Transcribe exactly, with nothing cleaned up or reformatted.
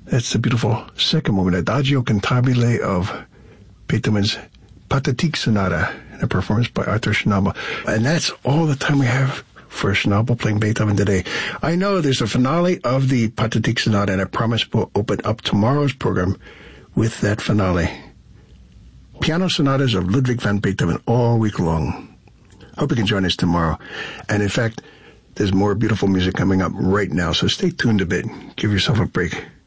That's the beautiful second movement, Adagio Cantabile of Beethoven's Pathetique Sonata, a performance by Arthur Schnabel. And that's all the time we have for Schnabel playing Beethoven today. I know there's a finale of the Pathetique Sonata, and I promise we'll open up tomorrow's program with that finale. Piano sonatas of Ludwig van Beethoven all week long. Hope you can join us tomorrow. And in fact, there's more beautiful music coming up right now, so stay tuned a bit. Give yourself a break.